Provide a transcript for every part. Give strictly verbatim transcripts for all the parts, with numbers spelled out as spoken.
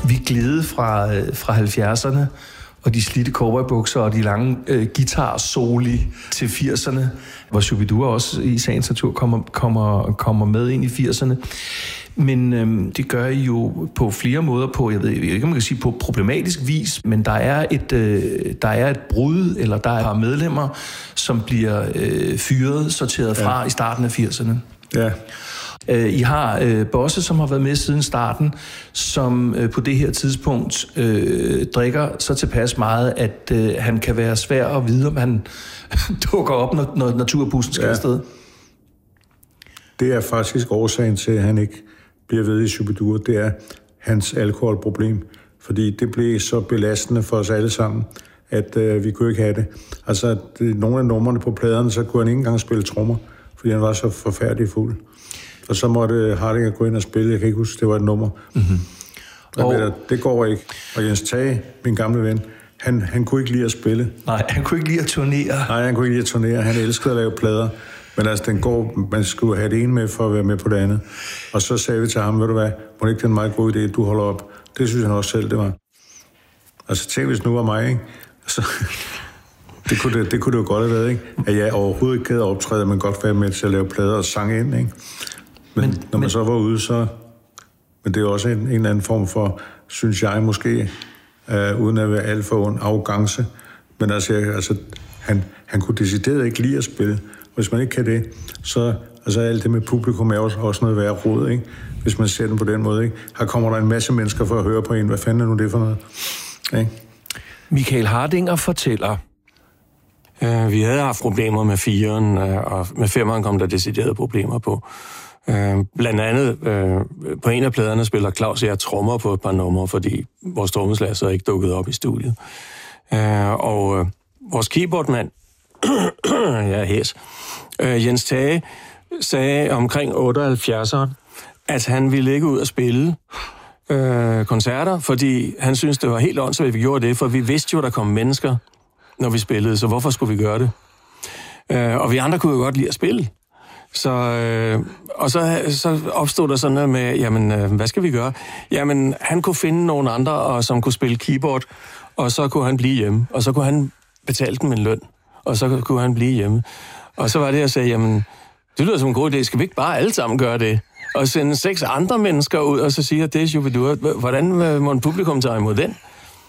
vi glide fra, øh, fra halvfjerdserne og de slidte cowboybukser og de lange øh, guitar-soli til firserne, hvor Shubidua også i sagens natur kommer, kommer, kommer med ind i firserne. Men øhm, det gør I jo på flere måder på, jeg ved ikke, om man kan sige på problematisk vis, men der er et, øh, der er et brud, eller der er medlemmer, som bliver øh, fyret, sorteret fra ja. i starten af firserne. Ja. Øh, I har øh, Bosse, som har været med siden starten, som øh, på det her tidspunkt øh, drikker så tilpas meget, at øh, han kan være svær at vide, om han dukker op, når, når naturbussen skal ja. afsted. Det er faktisk årsagen til, at han ikke bliver ved i Shubidua. Det er hans alkoholproblem, fordi det blev så belastende for os alle sammen, at øh, vi kunne ikke have det. Altså, det, nogle af numrene på pladerne, så kunne han ikke engang spille trommer, fordi han var så forfærdelig fuld. Og så måtte Hardinger gå ind og spille. Jeg kan ikke huske, det var et nummer. Mm-hmm. Og ved, det går ikke. Og Jens Tage, min gamle ven, han, han kunne ikke lide at spille. Nej, han kunne ikke lide at turnere. Nej, han kunne ikke lide at turnere. Han elskede at lave plader. Men altså, den går, man skulle have det ene med for at være med på det andet. Og så sagde vi til ham, ved du hvad, må det ikke den meget god idé, du holder op? Det synes han også selv, det var. Altså, tænk hvis nu var mig, ikke? Altså, det, kunne det, det kunne det jo godt have været, ikke? At jeg overhovedet ikke gad optræde, men godt være med til at lave plader og sange ind, ikke? Men, men når man men... så var ude, så... Men det er også en, en eller anden form for, synes jeg måske, uh, uden at være alt for ond, arrogance. Men altså, jeg, altså han, han kunne decideret ikke lide at spille. Hvis man ikke kan det, så altså alt det med publikum er også, også noget værre rod, ikke? Hvis man ser den på den måde, ikke? Her kommer der en masse mennesker for at høre på en. Hvad fanden er nu det for noget? Ikke? Michael Hardinger fortæller, uh, vi havde haft problemer med firen, uh, og med femeren kom der deciderede problemer på. Uh, blandt andet, uh, på en af pladerne spiller Claus og jeg trommer på et par numre, fordi vores trommeslager så ikke dukket op i studiet. Uh, og uh, vores keyboardmand, ja, hæs. Øh, Jens Tage sagde omkring otteoghalvfjerdserne, at han ville ikke ud og spille øh, koncerter, fordi han syntes, det var helt åndssvagt, at vi gjorde det, for vi vidste jo, der kom mennesker, når vi spillede, så hvorfor skulle vi gøre det? Øh, og vi andre kunne jo godt lide at spille. Så, øh, og så, så opstod der sådan noget med, jamen, øh, hvad skal vi gøre? Jamen, han kunne finde nogle andre, og, som kunne spille keyboard, og så kunne han blive hjemme, og så kunne han betale dem en løn. Og så kunne han blive hjemme. Og så var det, jeg sagde, jamen, det lyder som en god idé. Skal vi ikke bare alle sammen gøre det? Og sende seks andre mennesker ud, og så sige, at det er Shubidua. Hvordan må en publikum tage imod den?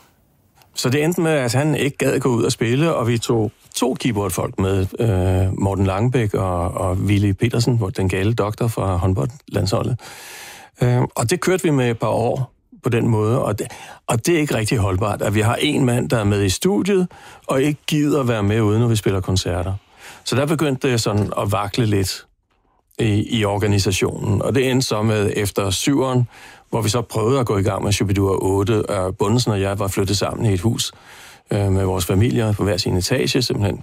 Så det endte med, at han ikke gad gå ud og spille, og vi tog to keyboardfolk med. Øh, Morten Langebæk og, og Willy Petersen, den gale doktor fra håndboldlandsholdet. Øh, og det kørte vi med et par år på den måde, og det, og det er ikke rigtig holdbart, at vi har en mand, der er med i studiet, og ikke gider at være med ude, når vi spiller koncerter. Så der begyndte det sådan at vakle lidt i, i organisationen, og det endte så med efter syveren, hvor vi så prøvede at gå i gang med Shubidua otte, og Bundesen og jeg var flyttet sammen i et hus øh, med vores familier på hver sin etage simpelthen.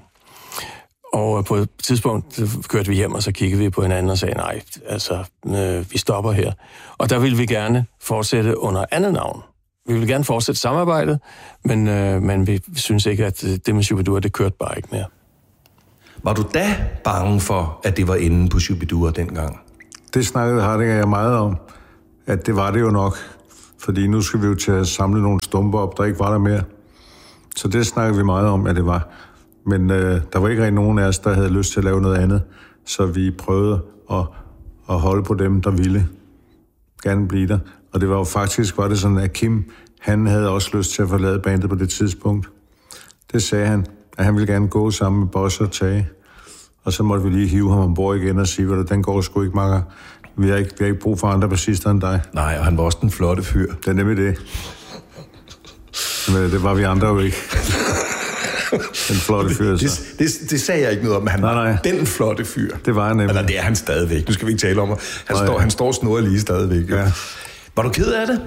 Og på et tidspunkt kørte vi hjem, og så kiggede vi på hinanden og sagde, nej, altså, øh, vi stopper her. Og der ville vi gerne fortsætte under andet navn. Vi ville gerne fortsætte samarbejdet, men, øh, men vi synes ikke, at det med Shubidua, det kørte bare ikke mere. Var du da bange for, at det var enden på Shubidua dengang? Det snakkede Hardinger jeg meget om, at det var det jo nok. Fordi nu skal vi jo til at samle nogle stumper op, der ikke var der mere. Så det snakkede vi meget om, at det var. Men øh, der var ikke rigtig nogen af os, der havde lyst til at lave noget andet. Så vi prøvede at, at holde på dem, der ville gerne blive der. Og det var jo faktisk, var det sådan, at Kim, han havde også lyst til at forlade bandet på det tidspunkt. Det sagde han, at han ville gerne gå sammen med Bosse og Tage. Og så måtte vi lige hive ham ombord igen og sige, at den går sgu ikke, makker. Vi har ikke, vi har ikke brug for andre bassister end dig. Nej, og han var også den flotte fyr. Det er nemlig det. Men det var vi andre jo ikke. Den flotte fyr, så. Det, det, det sagde jeg ikke noget om, men han nej, nej. var den flotte fyr. Det var han nemlig. Eller det er han stadigvæk. Nu skal vi ikke tale om det. Han, står, han står snurret lige stadigvæk. Ja. Var du ked af det?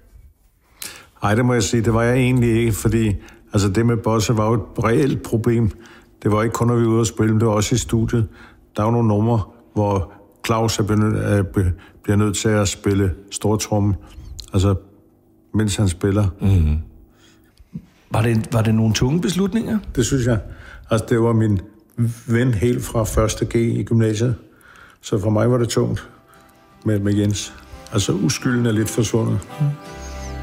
Nej, det må jeg sige. Det var jeg egentlig ikke, fordi altså, det med Bosse var jo et reelt problem. Det var ikke kun, når vi var ude at spille, men det var også i studiet. Der var nogle numre, hvor Claus bliver nødt til at spille stortromme, altså mens han spiller. Mm. Var det, var det nogle tunge beslutninger? Det synes jeg. Altså, det var min ven helt fra første G i gymnasiet. Så for mig var det tungt med, med Jens. Altså, uskylden er lidt forsvundet. Mm.